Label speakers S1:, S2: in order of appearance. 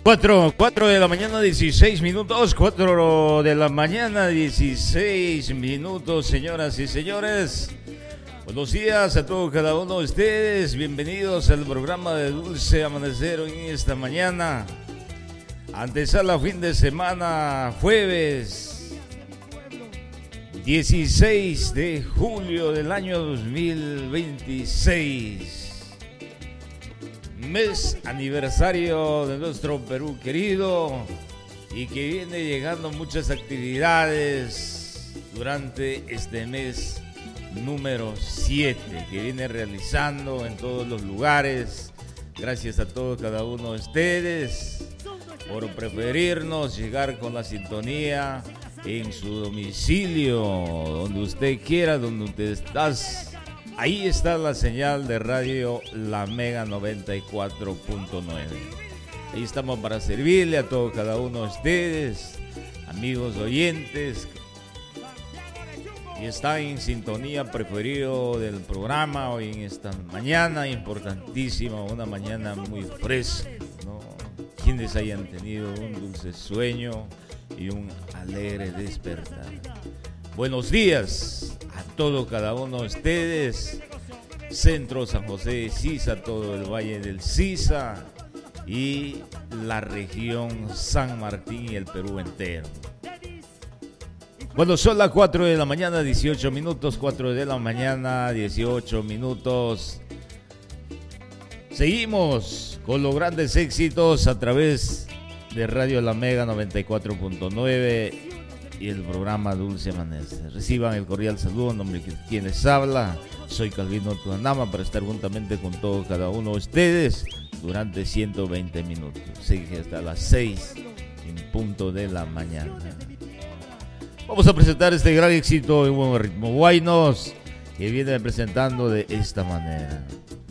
S1: 4 de la mañana, 16 minutos. 4 de la mañana, 16 minutos, señoras y señores. Buenos días a todos, cada uno de ustedes. Bienvenidos al programa de Dulce Amanecer hoy en esta mañana. Antesala fin de semana, jueves 16 de julio del año 2026. Mes aniversario de nuestro Perú querido y que viene llegando muchas actividades durante este mes número 7 que viene realizando en todos los lugares. Gracias a todos, cada uno de ustedes por preferirnos, llegar con la sintonía en su domicilio, donde usted quiera, donde usted está. Ahí está la señal de radio La Mega 94.9. Ahí estamos para servirle a todos, cada uno de ustedes, amigos oyentes, y está en sintonía preferido del programa hoy en esta mañana importantísima, una mañana muy fresca, ¿no? Quienes hayan tenido un dulce sueño y un alegre despertar. Buenos días a todo, cada uno de ustedes. Centro San José de Sisa, todo el Valle del Sisa y la región San Martín y el Perú entero. Bueno, son las 4 de la mañana, 18 minutos. 4 de la mañana, 18 minutos. Seguimos con los grandes éxitos a través de Radio La Mega 94.9 y el programa Dulce Amanecer. Reciban el cordial saludo en nombre de quienes habla. Soy Calvino Tuanama para estar juntamente con todos, cada uno de ustedes durante 120 minutos. Sigue hasta las 6 en punto de la mañana. Vamos a presentar este gran éxito en buen ritmo. Guaynos, que viene presentando de esta manera.